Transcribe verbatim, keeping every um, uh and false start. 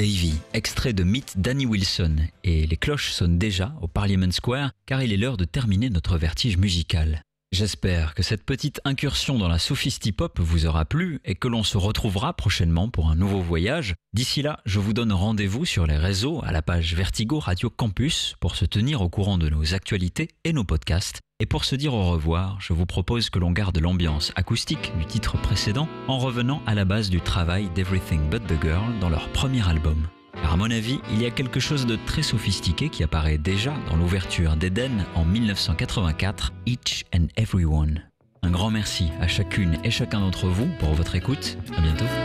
Davy, extrait de Meet Danny Wilson, et les cloches sonnent déjà au Parliament Square car il est l'heure de terminer notre vertige musical. J'espère que cette petite incursion dans la sophisti-pop vous aura plu et que l'on se retrouvera prochainement pour un nouveau voyage. D'ici là, je vous donne rendez-vous sur les réseaux à la page Vertigo Radio Campus pour se tenir au courant de nos actualités et nos podcasts. Et pour se dire au revoir, je vous propose que l'on garde l'ambiance acoustique du titre précédent en revenant à la base du travail d'Everything But The Girl dans leur premier album. Car à mon avis, il y a quelque chose de très sophistiqué qui apparaît déjà dans l'ouverture d'Eden en dix-neuf cent quatre-vingt-quatre, Each and Everyone. Un grand merci à chacune et chacun d'entre vous pour votre écoute. À bientôt.